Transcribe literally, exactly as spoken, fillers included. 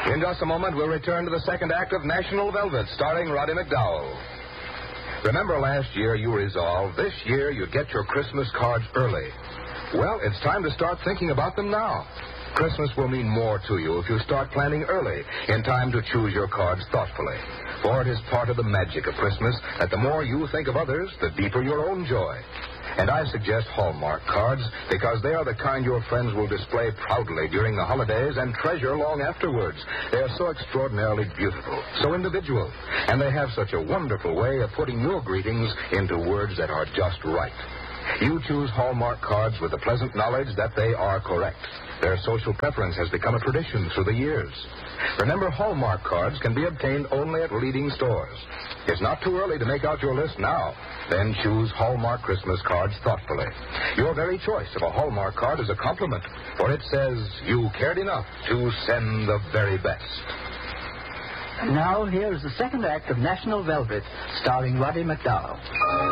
In just a moment, we'll return to the second act of National Velvet, starring Roddy McDowell. Remember last year you resolved this year you'd get your Christmas cards early. Well, it's time to start thinking about them now. Christmas will mean more to you if you start planning early, in time to choose your cards thoughtfully. For it is part of the magic of Christmas that the more you think of others, the deeper your own joy. And I suggest Hallmark cards because they are the kind your friends will display proudly during the holidays and treasure long afterwards. They are so extraordinarily beautiful, so individual, and they have such a wonderful way of putting your greetings into words that are just right. You choose Hallmark cards with the pleasant knowledge that they are correct. Their social preference has become a tradition through the years. Remember, Hallmark cards can be obtained only at leading stores. It's not too early to make out your list now. Then choose Hallmark Christmas cards thoughtfully. Your very choice of a Hallmark card is a compliment, for it says you cared enough to send the very best. And now, here is the second act of National Velvet, starring Roddy McDowell.